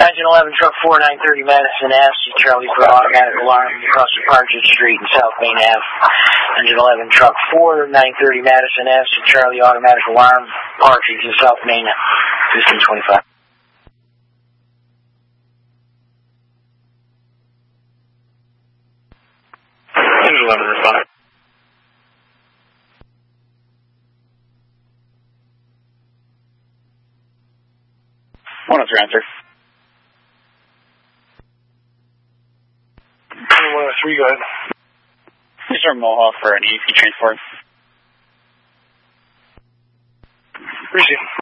1911 truck 4930 Madison Ave, Charlie for automatic alarm across the Partridge Street in South Main Ave. 1911 truck 4930 Madison Ave, Charlie automatic alarm, Partridge in South Main Ave. 1525. Engine 11 respond. One of answer. 103, go ahead. Mr. Mohawk for an EFP transport. Receive.